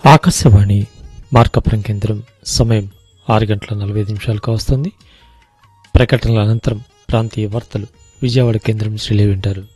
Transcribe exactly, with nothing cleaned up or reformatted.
ఆకాశవాణి మార్కాపురం కేంద్రం సమయం ఆరు గంటల నలభై ఐదు నిమిషాలకు వస్తుంది. ప్రకటనల అనంతరం ప్రాంతీయ వార్తలు విజయవాడ కేంద్రం శ్రీలే వింటారు.